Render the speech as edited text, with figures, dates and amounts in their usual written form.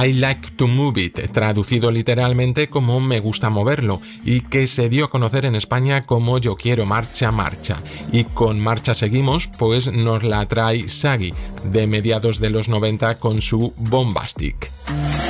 I Like to Move It, traducido literalmente como Me gusta moverlo, y que se dio a conocer en España como Yo quiero marcha, marcha. Y con Marcha seguimos, pues nos la trae Shaggy, de mediados de los 90 con su Bombastic.